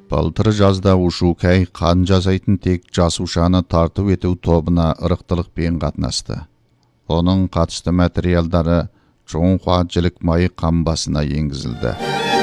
Былтыр жазда Ушукай қан жасайтын тек жасушаны тартып ету тобына ырықтылықпен қатынасты. Оның қатысты материалдары Чоңхуа жілік майы қамбасына енгізілді.